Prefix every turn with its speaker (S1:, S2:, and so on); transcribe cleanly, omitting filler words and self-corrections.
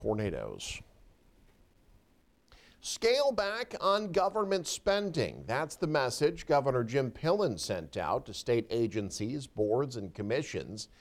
S1: tornadoes. Scale back on government spending. That's the message Governor Jim Pillen sent out to state agencies, boards, and commissions.